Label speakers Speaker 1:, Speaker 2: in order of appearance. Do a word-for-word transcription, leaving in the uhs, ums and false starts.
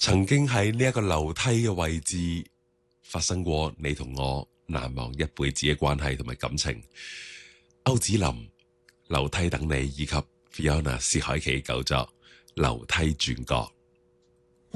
Speaker 1: 曾經喺呢一個樓梯嘅位置發生過你同我難忘一輩子嘅關係同埋感情。歐子林樓梯等你以及 Fiona 薛凱琪舊作樓梯轉角。